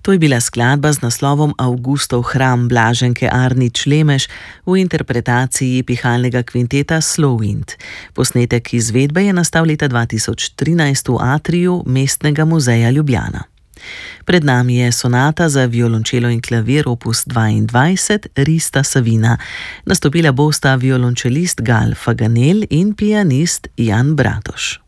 To je bila skladba z naslovom Avgustov hram Blaženke Arnič Lemeš v interpretaciji pihalnega kvinteta Slow Wind. Posnetek izvedbe je nastal leta 2013 v atriju Mestnega muzeja Ljubljana. Pred nami je sonata za violončelo in klavir opus 22 Rista Savina. Nastopila bosta violončelist Gal Faganel in pianist Jan Bratoš.